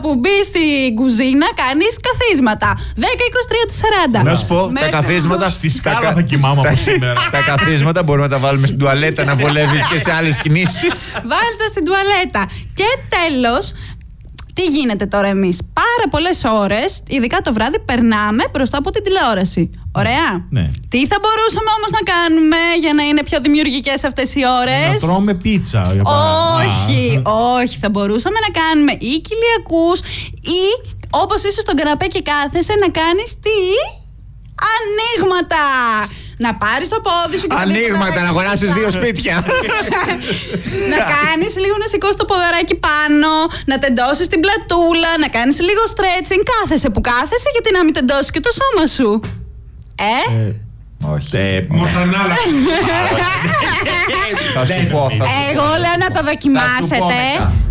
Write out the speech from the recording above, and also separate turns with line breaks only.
που μπει στην κουζίνα, κάνεις καθίσματα. 10, 20, 30, 40.
Να σου πω, τα καθίσματα
στη σκάλα θα κοιμάμαι από σήμερα.
Τα καθίσματα μπορούμε να τα βάλουμε στην τουαλέτα να βολεύει και σε άλλες κινήσεις.
Βάλτε στην τουαλέτα. Και τέλος, τι γίνεται τώρα εμείς? Πάρα πολλές ώρες, ειδικά το βράδυ, περνάμε μπροστά από την τηλεόραση. Ωραία.
Ναι.
Τι θα μπορούσαμε όμως να κάνουμε για να είναι πιο δημιουργικές αυτές οι ώρες?
Να τρώμε πίτσα.
Όχι. Θα μπορούσαμε να κάνουμε ή κοιλιακούς ή όπως είσαι στον καναπέ και κάθεσαι να κάνεις τι? Ανοίγματα! Να πάρεις το πόδι σου και
ανοίγματα, να αγοράσεις 2 σπίτια.
Να κάνεις λίγο, να σηκώσεις το ποδαράκι πάνω, να τεντώσεις την πλατούλα, να κάνεις λίγο stretching. Κάθεσαι που κάθεσαι, γιατί να μην τεντώσεις και το σώμα σου?
Όχι.
Μοσανάλα.
Θα σου πω.
Εγώ λέω να το δοκιμάσετε.